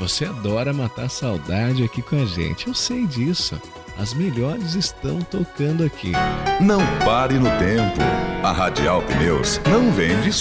você adora matar a saudade aqui com a gente. Eu sei disso. As melhores estão tocando aqui. Não pare no tempo. A Radial Pneus não vende